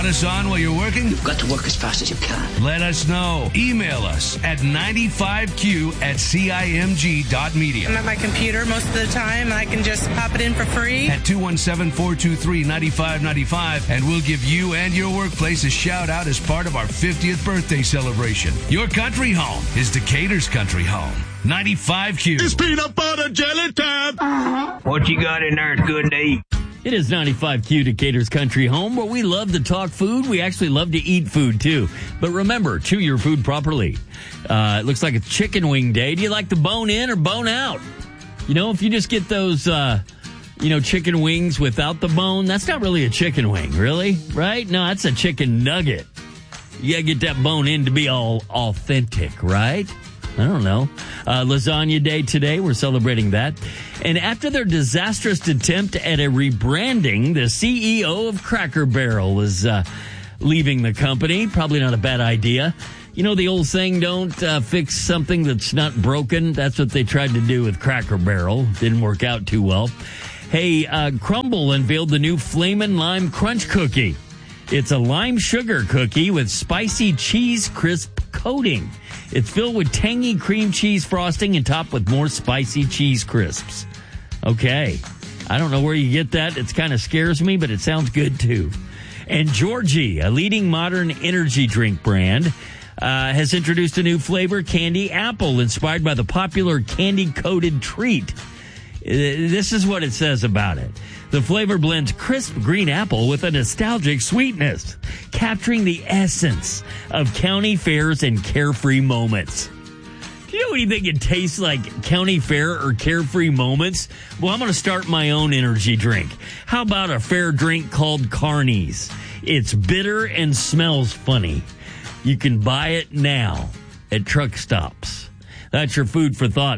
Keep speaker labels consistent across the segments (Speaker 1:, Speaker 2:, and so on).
Speaker 1: Want us on while you're working?
Speaker 2: You've got to work as fast as you can.
Speaker 1: Let us know. Email us at 95q@cimg.media.
Speaker 3: I'm at my computer most of the time, and I can just pop it in for free.
Speaker 1: At 217-423-9595, and we'll give you and your workplace a shout-out as part of our 50th birthday celebration. Your country home is Decatur's country home. 95Q.
Speaker 4: It's peanut butter jelly time.
Speaker 5: What you got in there is good to eat.
Speaker 6: It is 95Q, Decatur's country home, where we love to talk food. We actually love to eat food, too. But remember, chew your food properly. It looks like it's chicken wing day. Do you like the bone in or bone out? You know, if you just get those, chicken wings without the bone, that's not really a chicken wing, really, right? No, that's a chicken nugget. You gotta get that bone in to be all authentic, right? I don't know. Lasagna Day today. We're celebrating that. And after their disastrous attempt at a rebranding, the CEO of Cracker Barrel is leaving the company. Probably not a bad idea. You know the old saying, don't fix something that's not broken? That's what they tried to do with Cracker Barrel. Didn't work out too well. Hey, Crumble unveiled the new Flamin' Lime Crunch Cookie. It's a lime sugar cookie with spicy cheese crisp coating. It's filled with tangy cream cheese frosting and topped with more spicy cheese crisps. Okay. I don't know where you get that. It kind of scares me, but it sounds good too. And Georgie, a leading modern energy drink brand, has introduced a new flavor, Candy Apple, inspired by the popular candy-coated treat. This is what it says about it. The flavor blends crisp green apple with a nostalgic sweetness, capturing the essence of county fairs and carefree moments. Do you know anything that tastes like county fair or carefree moments? Well, I'm going to start my own energy drink. How about a fair drink called Carnies? It's bitter and smells funny. You can buy it now at truck stops. That's your food for thought.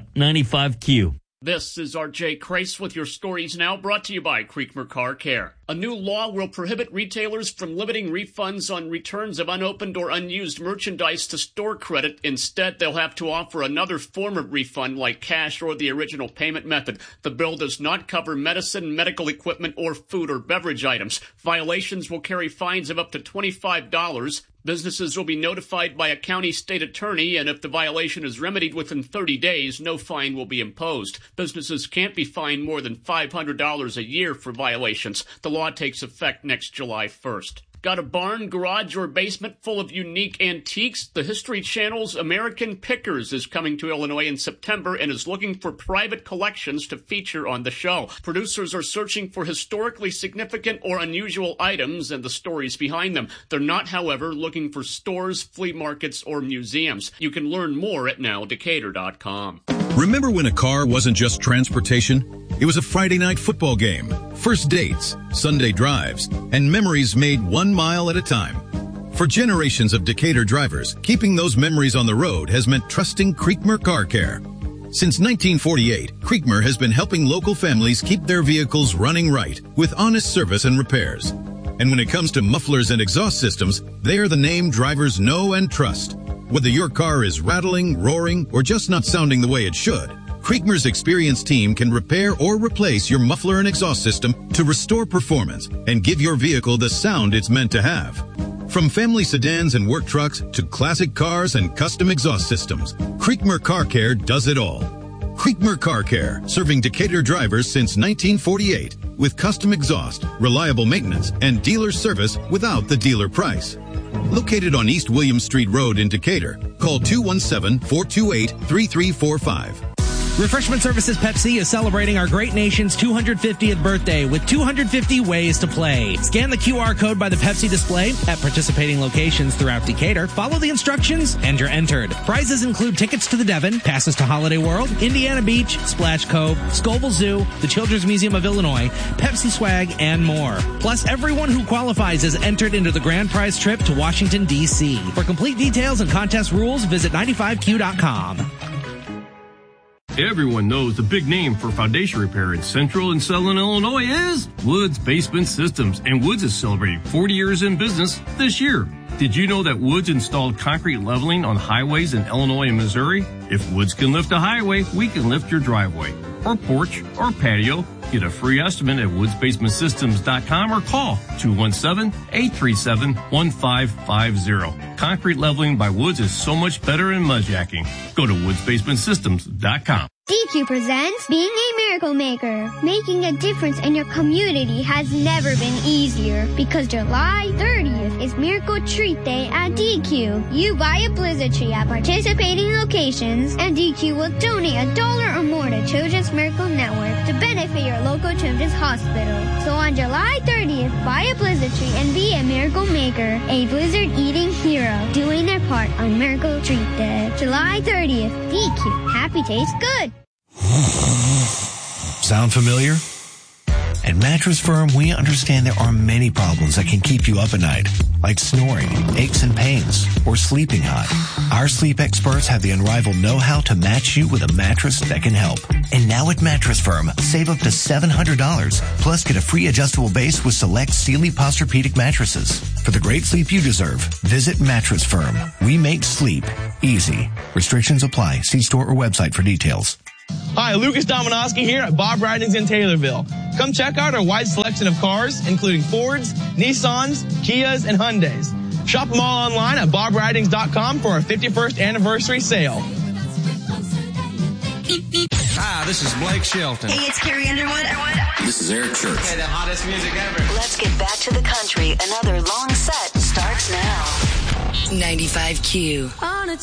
Speaker 6: 95Q.
Speaker 7: This is R.J. Crace with your stories now, brought to you by Creekmer Car Care. A new law will prohibit retailers from limiting refunds on returns of unopened or unused merchandise to store credit. Instead, they'll have to offer another form of refund like cash or the original payment method. The bill does not cover medicine, medical equipment, or food or beverage items. Violations will carry fines of up to $25. Businesses will be notified by a county state attorney, and if the violation is remedied within 30 days, no fine will be imposed. Businesses can't be fined more than $500 a year for violations. The law takes effect next July 1st. Got a barn, garage, or basement full of unique antiques? The History Channel's American Pickers is coming to Illinois in September and is looking for private collections to feature on the show. Producers are searching for historically significant or unusual items and the stories behind them. They're not, however, looking for stores, flea markets, or museums. You can learn more at nowdecatur.com.
Speaker 8: Remember when a car wasn't just transportation? It was a Friday night football game, first dates, Sunday drives, and memories made 1 mile at a time. For generations of Decatur drivers, keeping those memories on the road has meant trusting Creekmer Car Care. Since 1948, Creekmer has been helping local families keep their vehicles running right with honest service and repairs. And when it comes to mufflers and exhaust systems, they are the name drivers know and trust. Whether your car is rattling, roaring, or just not sounding the way it should, Creekmer's experienced team can repair or replace your muffler and exhaust system to restore performance and give your vehicle the sound it's meant to have. From family sedans and work trucks to classic cars and custom exhaust systems, Creekmer Car Care does it all. Creekmer Car Care, serving Decatur drivers since 1948 with custom exhaust, reliable maintenance, and dealer service without the dealer price. Located on East William Street Road in Decatur, call 217-428-3345.
Speaker 9: Refreshment Services Pepsi is celebrating our great nation's 250th birthday with 250 ways to play. Scan the QR code by the Pepsi display at participating locations throughout Decatur. Follow the instructions and you're entered. Prizes include tickets to the Devon, passes to Holiday World, Indiana Beach, Splash Cove, Scoville Zoo, the Children's Museum of Illinois, Pepsi swag, and more. Plus, everyone who qualifies is entered into the grand prize trip to Washington, D.C. For complete details and contest rules, visit 95q.com.
Speaker 10: Everyone knows the big name for foundation repair in Central and Southern Illinois is Woods Basement Systems, and Woods is celebrating 40 years in business this year. Did you know that Woods installed concrete leveling on highways in Illinois and Missouri? If Woods can lift a highway, we can lift your driveway, or porch, or patio, Get a free estimate at woodsbasementsystems.com or call 217-837-1550. Concrete leveling by Woods is so much better than mudjacking. Go to woodsbasementsystems.com.
Speaker 11: DQ presents Being a Miracle Maker. Making a difference in your community has never been easier because July 30th is Miracle Treat Day at DQ. You buy a Blizzard tree at participating locations and DQ will donate $1 or more to Children's Miracle Network to benefit your local children's hospital. So on July 30th, buy a Blizzard tree and be a Miracle Maker, a Blizzard eating hero, doing their part on Miracle Treat Day. July 30th, DQ. Happy tastes good.
Speaker 12: Sound familiar? At Mattress Firm, we understand there are many problems that can keep you up at night, like snoring, aches and pains, or sleeping hot. Our sleep experts have the unrivaled know-how to match you with a mattress that can help. And now at Mattress Firm, save up to $700, plus get a free adjustable base with select Sealy Posturepedic mattresses. For the great sleep you deserve, visit Mattress Firm. We make sleep easy. Restrictions apply. See store or website for details.
Speaker 13: Hi, Lucas Dominowski here at Bob Ridings in Taylorville. Come check out our wide selection of cars, including Fords, Nissans, Kias, and Hyundais. Shop them all online at bobridings.com for our 51st anniversary sale.
Speaker 14: Hi, this is Blake Shelton.
Speaker 15: Hey, it's Carrie Underwood.
Speaker 14: This is Eric Church.
Speaker 15: Okay, the hottest music ever. Let's get back to the country. Another long set starts now. 95Q.
Speaker 16: On a